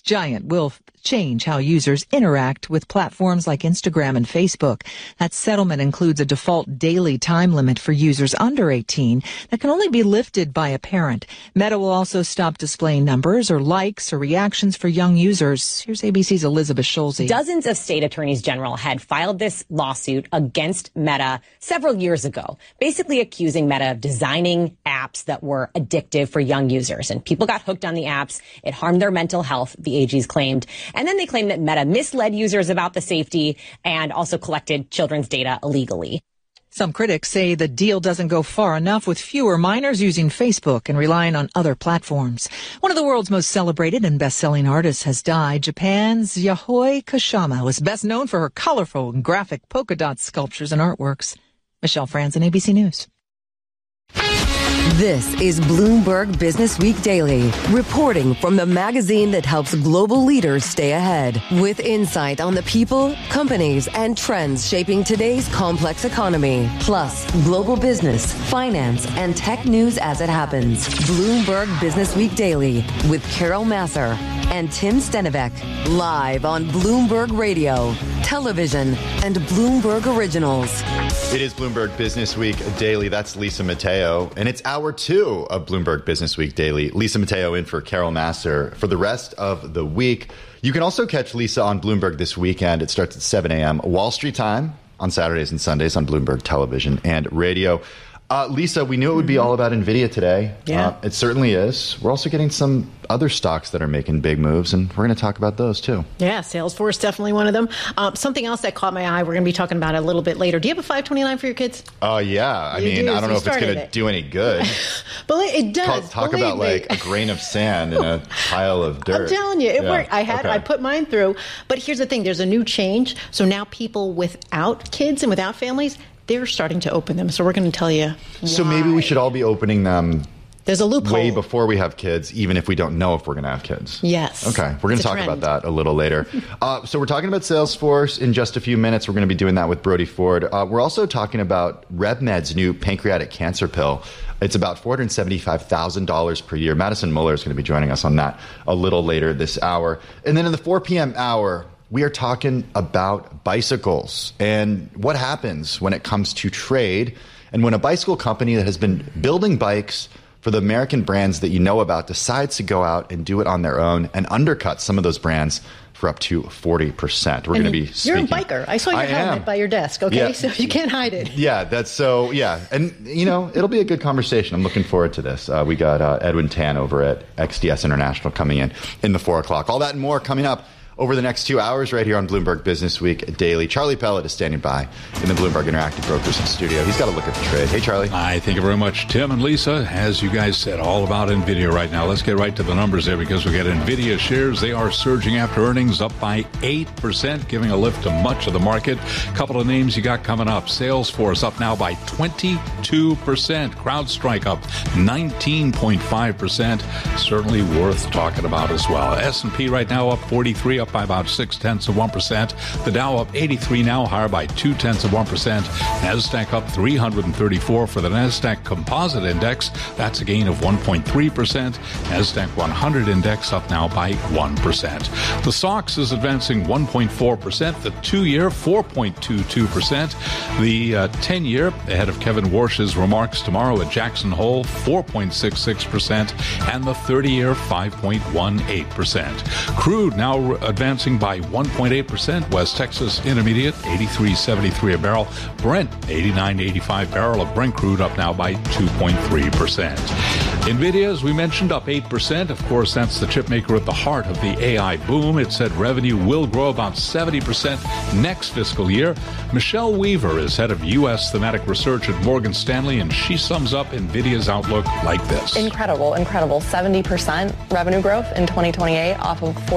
giant will change how users interact with platforms like Instagram and Facebook. That settlement includes a default daily time limit for users under 18 that can only be lifted by a parent. Meta will also stop displaying numbers or likes or reactions for young users. Here's ABC's Elizabeth Schulze. Dozens of state attorneys general had filed this lawsuit against Meta several years ago, basically accusing Meta of designing apps that were addictive for young users. And people got hooked on the apps. It harmed their mental health, the AGs claimed. And then they claimed that Meta misled users about the safety and also collected children's data illegally. Some critics say the deal doesn't go far enough, with fewer minors using Facebook and relying on other platforms. One of the world's most celebrated and best-selling artists has died. Japan's Yayoi Kusama was best known for her colorful and graphic polka dot sculptures and artworks. Michelle Franzen, ABC News. This is Bloomberg Business Week Daily, reporting from the magazine that helps global leaders stay ahead, with insight on the people, companies, and trends shaping today's complex economy, plus global business, finance, and tech news as it happens. Bloomberg Business Week Daily with Carol Massar and Tim Stenivek, live on Bloomberg Radio, television, and Bloomberg Originals. It is Bloomberg Business Week Daily. That's Lisa Mateo. And it's hour 2 of Bloomberg Business Week Daily. Lisa Mateo in for Carol Massar for the rest of the week. You can also catch Lisa on Bloomberg this weekend. It starts at 7 a.m. Wall Street time on Saturdays and Sundays on Bloomberg Television and Radio. Lisa, we knew it would be all about NVIDIA today. Yeah. It certainly is. We're also getting some other stocks that are making big moves, and we're going to talk about those too. Yeah, Salesforce, definitely one of them. Something else that caught my eye, we're going to be talking about it a little bit later. Do you have a 529 for your kids? Yeah. I mean, I don't know if it's going to do any good. But it does. Talk about like a grain of sand in a pile of dirt. I'm telling you, it worked. I put mine through. But here's the thing. There's a new change. So now people without kids and without families, they're starting to open them. So we're going to tell you why. So maybe we should all be opening them. There's a loophole. Way before we have kids, even if we don't know if we're going to have kids. Yes. Okay. We're going to talk about that a little later. So we're talking about Salesforce in just a few minutes. We're going to be doing that with Brody Ford. We're also talking about RevMed's new pancreatic cancer pill. It's about $475,000 per year. Madison Muller is going to be joining us on that a little later this hour. And then in the 4 p.m. hour, we are talking about bicycles and what happens when it comes to trade and when a bicycle company that has been building bikes for the American brands that you know about decides to go out and do it on their own and undercut some of those brands for up to 40%. We're going to be speaking. You're a biker. I saw your helmet by your desk, okay? Yeah. So you can't hide it. Yeah, And, it'll be a good conversation. I'm looking forward to this. We got Edwin Tan over at XDS International coming in the 4 o'clock. All that and more coming up over the next 2 hours right here on Bloomberg Business Week Daily. Charlie Pellet is standing by in the Bloomberg Interactive Brokers studio. He's got a look at the trade. Hey, Charlie. Hi, thank you very much, Tim and Lisa. As you guys said, all about NVIDIA right now. Let's get right to the numbers there because we got NVIDIA shares. They are surging after earnings, up by 8%, giving a lift to much of the market. A couple of names you got coming up. Salesforce up now by 22%. CrowdStrike up 19.5%. Certainly worth talking about as well. S&P right now up 43, up by about 0.6%. The Dow up 83 now, higher by 0.2%. NASDAQ up 334 for the NASDAQ Composite Index. That's a gain of 1.3%. NASDAQ 100 Index up now by 1%. The SOX is advancing 1.4%. The 2-year 4.22%. The 10-year ahead of Kevin Warsh's remarks tomorrow at Jackson Hole 4.66%, and the 30-year 5.18%. Crude now advancing by 1.8%. West Texas Intermediate 83.73 a barrel. Brent 89.85 barrel of Brent crude up now by 2.3%. NVIDIA, as we mentioned, up 8%. Of course, that's the chip maker at the heart of the AI boom. It said revenue will grow about 70% next fiscal year. Michelle Weaver is head of U.S. thematic research at Morgan Stanley, and she sums up NVIDIA's outlook like this. Incredible. 70% revenue growth in 2028 off of